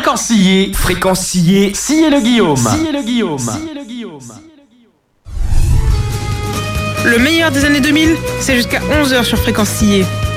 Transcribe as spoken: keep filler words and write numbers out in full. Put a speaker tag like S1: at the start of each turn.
S1: Fréquence sillée, fréquence sillée, Sillé le Guillaume. Sillé le Guillaume. Sillé le Guillaume.
S2: Le meilleur des années deux mille, c'est jusqu'à onze heures sur Fréquence sillée.